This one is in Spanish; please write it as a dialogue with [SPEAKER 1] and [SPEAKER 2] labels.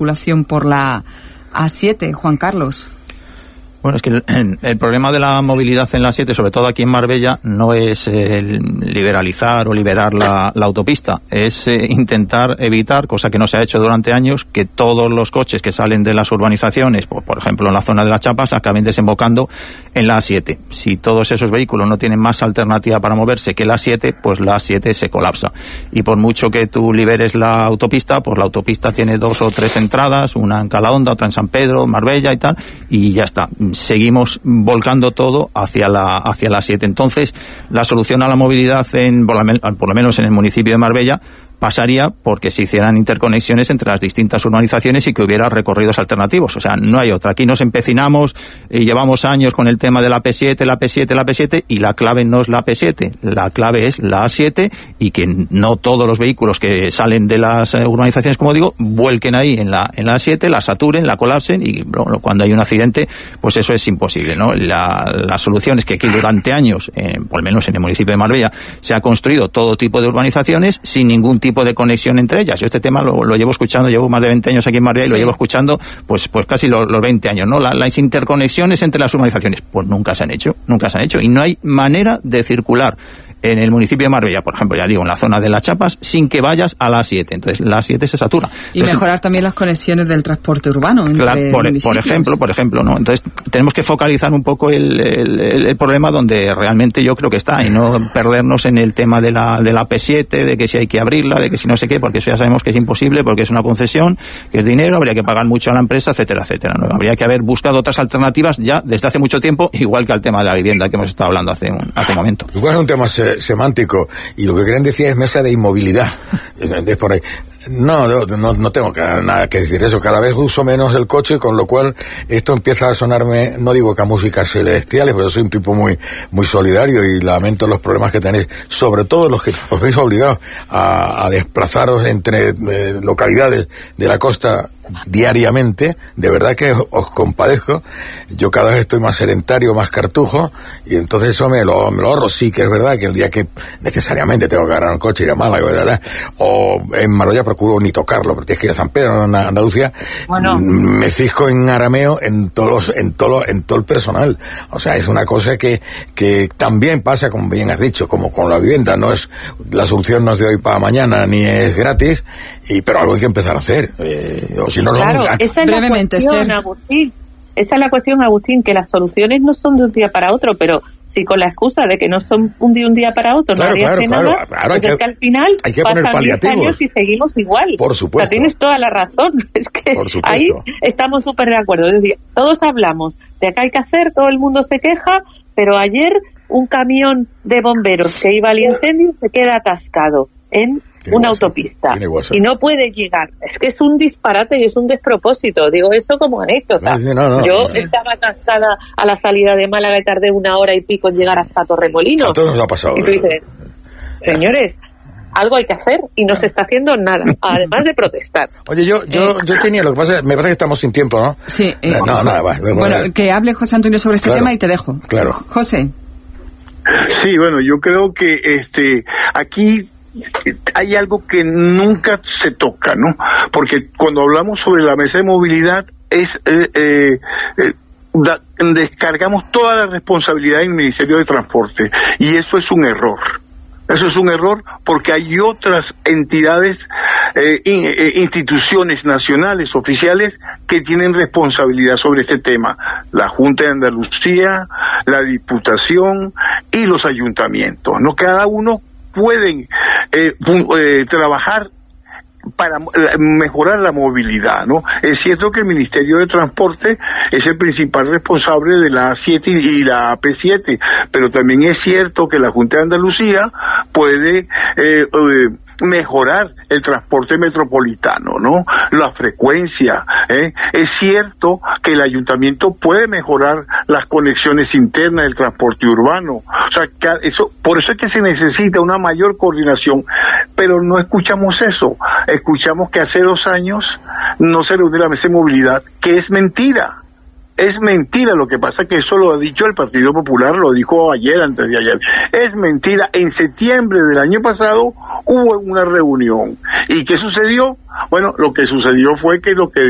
[SPEAKER 1] circulación por la A7, Juan Carlos?
[SPEAKER 2] Bueno, es que el problema de la movilidad en la A7, sobre todo aquí en Marbella, no es liberalizar o liberar la autopista, es intentar evitar, cosa que no se ha hecho durante años, que todos los coches que salen de las urbanizaciones, por ejemplo en la zona de las Chapas, acaben desembocando en la A7. Si todos esos vehículos no tienen más alternativa para moverse que la A7, pues la A7 se colapsa. Y por mucho que tú liberes la autopista, pues la autopista tiene 2 o 3 entradas, una en Calahonda, otra en San Pedro, Marbella y tal, y ya está. Seguimos volcando todo hacia la A7. Entonces, la solución a la movilidad por lo menos en el municipio de Marbella pasaría porque se hicieran interconexiones entre las distintas urbanizaciones y que hubiera recorridos alternativos. O sea, no hay otra. Aquí nos empecinamos y llevamos años con el tema de la P7, la P7, la P7, y la clave no es la P7. La clave es la A7, y que no todos los vehículos que salen de las urbanizaciones, como digo, vuelquen ahí en la A7, la saturen, la colapsen, y bueno, cuando hay un accidente, pues eso es imposible, ¿no? La solución es que aquí durante años, por lo menos en el municipio de Marbella, se ha construido todo tipo de urbanizaciones sin ningún tipo de conexión entre ellas. Yo este tema lo llevo escuchando, llevo más de 20 años aquí en Marbella, y lo llevo escuchando pues casi los 20 años, ¿no? Las interconexiones entre las urbanizaciones, pues nunca se han hecho, y no hay manera de circular en el municipio de Marbella, por ejemplo, ya digo, en la zona de las Chapas, sin que vayas a la A7. Entonces, la A7 se satura.
[SPEAKER 1] Y mejorar también las conexiones del transporte urbano entre municipios. Por ejemplo, ¿no? Entonces, tenemos que focalizar un poco el problema donde realmente yo creo que está, y no perdernos en el tema de la P7, de que si hay que abrirla, de que si no sé qué, porque eso ya sabemos que es imposible, porque es una concesión, que es dinero, habría que pagar mucho a la empresa, etcétera, etcétera, ¿no? Habría que haber buscado otras alternativas ya desde hace mucho tiempo, igual que al tema de la vivienda que hemos estado hablando hace un momento.
[SPEAKER 3] Igual es un tema semántico, y lo que querían decir es mesa de inmovilidad. Es por ahí. No tengo nada que decir eso. Cada vez uso menos el coche, con lo cual esto empieza a sonarme, no digo que a músicas celestiales, pero soy un tipo muy solidario, y lamento los problemas que tenéis, sobre todo los que os veis obligados a desplazaros entre localidades de la costa diariamente. De verdad que os compadezco. Yo cada vez estoy más sedentario, más cartujo, y entonces eso me lo ahorro. Sí que es verdad que el día que necesariamente tengo que agarrar un coche, ir a Málaga, ¿verdad? O en Marbella procuro ni tocarlo, porque tienes que ir a San Pedro, en Andalucía. Bueno, me fijo en arameo en todo el personal. O sea, es una cosa que también pasa, como bien has dicho, como con la vivienda. No es la solución, no es de hoy para mañana, ni es gratis, pero algo hay que empezar a hacer. O si no,
[SPEAKER 4] claro, esa es la cuestión, Agustín. Esa es la cuestión, Agustín, que las soluciones no son de un día para otro, pero sí, con la excusa de que no son un día para otro, claro, nadie hace nada,
[SPEAKER 3] claro,
[SPEAKER 4] pues es que al final
[SPEAKER 3] hay que
[SPEAKER 4] pasan 10 años y seguimos igual.
[SPEAKER 3] Por supuesto.
[SPEAKER 4] O sea, tienes toda la razón. Es que ahí estamos súper de acuerdo. Es decir, todos hablamos de que hay que hacer, todo el mundo se queja, pero ayer un camión de bomberos que iba al incendio se queda atascado en una autopista y no puede llegar. Es que es un disparate y es un despropósito. Digo eso como anécdota. Yo estaba atascada a la salida de Málaga y tardé 1 hora y pico en llegar hasta Torremolinos.
[SPEAKER 3] A todos nos ha pasado.
[SPEAKER 4] Y tú dices, señores, algo hay que hacer, y no se está haciendo nada, además de protestar.
[SPEAKER 3] Oye, yo tenía, lo que pasa, me parece que estamos sin tiempo, ¿no?
[SPEAKER 1] Sí.
[SPEAKER 3] Nada,
[SPEAKER 1] bueno, que hable José Antonio sobre este tema y te dejo.
[SPEAKER 3] Claro.
[SPEAKER 1] José.
[SPEAKER 5] Sí, bueno, yo creo que aquí hay algo que nunca se toca, ¿no? Porque cuando hablamos sobre la mesa de movilidad descargamos toda la responsabilidad en el Ministerio de Transporte, y eso es un error. Eso es un error, porque hay otras entidades, instituciones nacionales, oficiales, que tienen responsabilidad sobre este tema. La Junta de Andalucía, la Diputación y los ayuntamientos, ¿no? Cada uno pueden trabajar para mejorar la movilidad, ¿no? Es cierto que el Ministerio de Transporte es el principal responsable de la A7 y la P7, pero también es cierto que la Junta de Andalucía puede mejorar el transporte metropolitano, ¿no? La frecuencia, Es cierto que el ayuntamiento puede mejorar las conexiones internas del transporte urbano. O sea, por eso es que se necesita una mayor coordinación, pero no escuchamos eso. Escuchamos que hace 2 años no se reunió la mesa de movilidad, que es mentira. Es mentira. Lo que pasa es que eso lo ha dicho el Partido Popular, lo dijo ayer, antes de ayer. Es mentira. En septiembre del año pasado hubo una reunión. ¿Y qué sucedió? Bueno, lo que sucedió fue que